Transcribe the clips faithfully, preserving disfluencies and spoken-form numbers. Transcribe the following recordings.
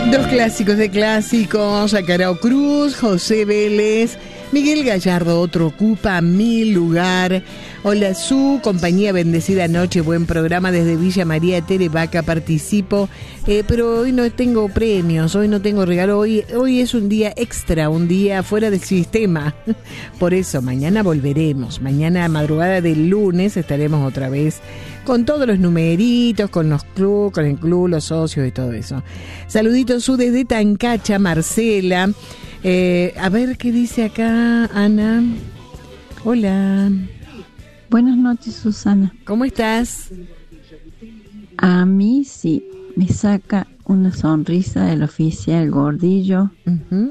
Dos clásicos de clásicos, Acarao Cruz, José Vélez, Miguel Gallardo, otro ocupa mi lugar. Hola Su, compañía bendecida noche, buen programa desde Villa María Terevaca, participo, eh, pero hoy no tengo premios, hoy no tengo regalo, hoy, hoy es un día extra, un día fuera del sistema. Por eso, mañana volveremos, mañana madrugada del lunes estaremos otra vez con todos los numeritos, con los club, con el club, los socios y todo eso. Saluditos Su desde Tancacha, Marcela. Eh, a ver qué dice acá Ana. Hola. Buenas noches, Susana. ¿Cómo estás? A mí sí, me saca una sonrisa el oficial Gordillo, uh-huh.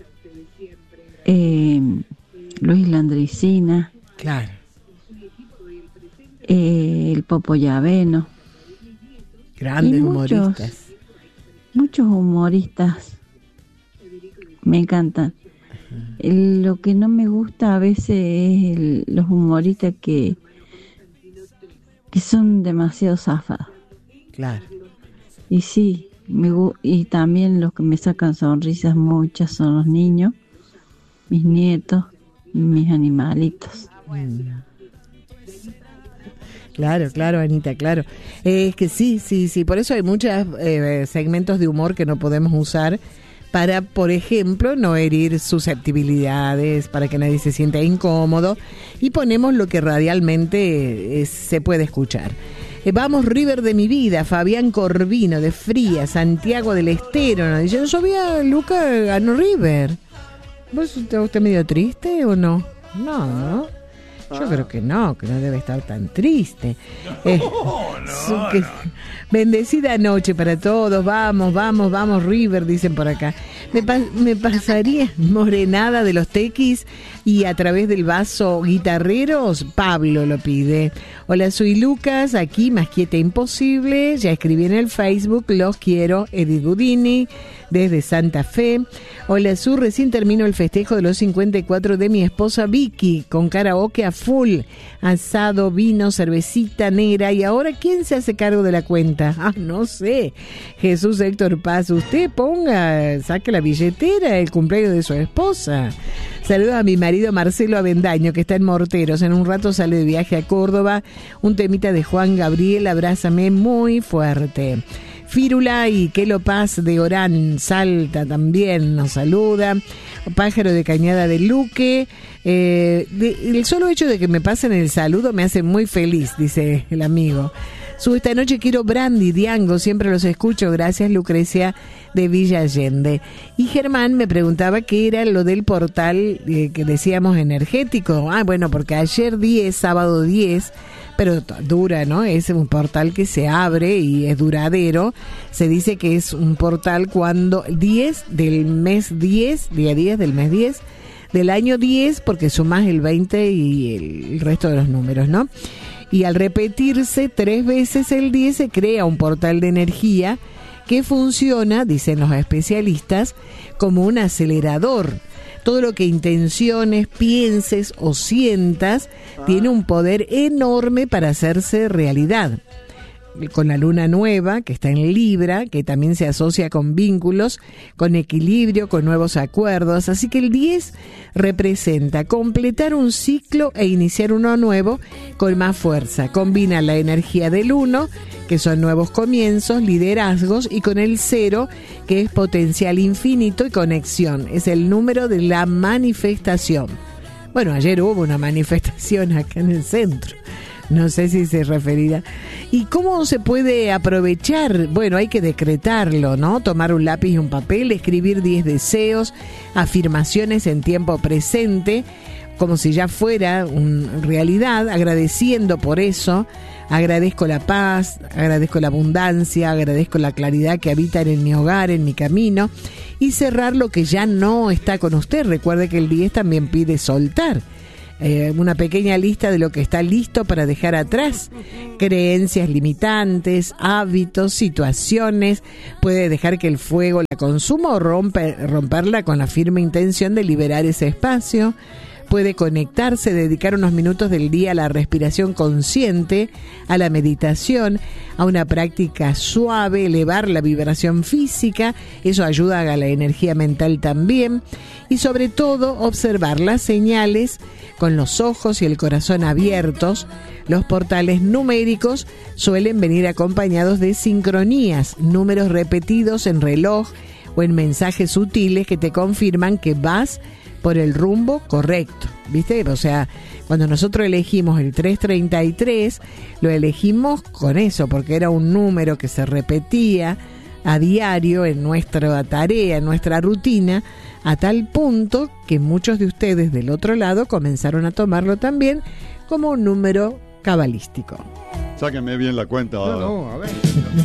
eh, Luis Landricina, claro, eh, el Popo Llaveno. Grandes muchos, humoristas. Muchos humoristas. Me encantan. El, lo que no me gusta a veces es el, los humoristas que que son demasiado zafados. Claro. Y sí, me, y también los que me sacan sonrisas muchas son los niños, mis nietos, mis animalitos. Mm. Claro, claro, Anita, claro. Eh, es que sí, sí, sí. Por eso hay muchos eh, segmentos de humor que no podemos usar para, por ejemplo, no herir susceptibilidades, para que nadie se sienta incómodo, y ponemos lo que radialmente eh, se puede escuchar. Eh, vamos, River de mi vida, Fabián Corvino, de Fría, Santiago del Estero, ¿no? Yo sabía, Luca ganó River. ¿Vos está usted medio triste o no? No, ¿no? Yo creo que no, que no debe estar tan triste. Eh, no, que, no. Bendecida noche para todos, vamos, vamos, vamos, River, dicen por acá. Me, pa- me pasaría morenada de los tequis y a través del vaso guitarreros, Pablo lo pide. Hola, soy Lucas, aquí más quieta imposible, ya escribí en el Facebook, los quiero, Edith Budini, desde Santa Fe. Hola, Su, recién termino el festejo de los cincuenta y cuatro de mi esposa Vicky, con karaoke a full, asado, vino, cervecita negra, y ahora ¿quién se hace cargo de la cuenta? Ah, no sé. Jesús Héctor Paz, usted ponga, saque la billetera, el cumpleaños de su esposa. Saludos a mi marido Marcelo Avendaño, que está en Morteros, en un rato sale de viaje a Córdoba, un temita de Juan Gabriel, abrázame muy fuerte. Fírula y Kelo Paz de Orán, Salta también nos saluda. Pájaro de Cañada de Luque. Eh, de, el solo hecho de que me pasen el saludo me hace muy feliz, dice el amigo. Su esta noche quiero Brandy, Diango, siempre los escucho. Gracias, Lucrecia de Villa Allende. Y Germán me preguntaba qué era lo del portal eh, que decíamos energético. Ah, bueno, porque ayer diez, sábado diez, pero dura, ¿no? Es un portal que se abre y es duradero. Se dice que es un portal cuando diez del mes diez, día diez del mes diez, del año diez, porque sumás el veinte y el resto de los números, ¿no? Y al repetirse tres veces el diez se crea un portal de energía que funciona, dicen los especialistas, como un acelerador. Todo lo que intenciones, pienses o sientas tiene un poder enorme para hacerse realidad. Con la luna nueva, que está en Libra, que también se asocia con vínculos, con equilibrio, con nuevos acuerdos. Así que el diez representa completar un ciclo e iniciar uno nuevo con más fuerza. Combina la energía del uno, que son nuevos comienzos, liderazgos, y con el cero, que es potencial infinito y conexión. Es el número de la manifestación. Bueno, ayer hubo una manifestación acá en el centro. No sé si se referirá. ¿Y cómo se puede aprovechar? Bueno, hay que decretarlo, ¿no? Tomar un lápiz y un papel, escribir diez deseos, afirmaciones en tiempo presente, como si ya fuera una realidad, agradeciendo por eso. Agradezco la paz, agradezco la abundancia, agradezco la claridad que habitan en mi hogar, en mi camino. Y cerrar lo que ya no está con usted. Recuerde que el diez también pide soltar. Eh, una pequeña lista de lo que está listo para dejar atrás, creencias limitantes, hábitos, situaciones. Puede dejar que el fuego la consuma o rompe, romperla con la firme intención de liberar ese espacio. puede conectarse, dedicar unos minutos del día a la respiración consciente, a la meditación, a una práctica suave, elevar la vibración física, eso ayuda a la energía mental también, y sobre todo observar las señales con los ojos y el corazón abiertos. Los portales numéricos suelen venir acompañados de sincronías, números repetidos en reloj o en mensajes sutiles que te confirman que vas por el rumbo correcto, ¿viste? O sea, cuando nosotros elegimos el trescientos treinta y tres, lo elegimos con eso, porque era un número que se repetía a diario en nuestra tarea, en nuestra rutina, a tal punto que muchos de ustedes del otro lado comenzaron a tomarlo también como un número cabalístico. Sáquenme bien la cuenta. No, no, a ver.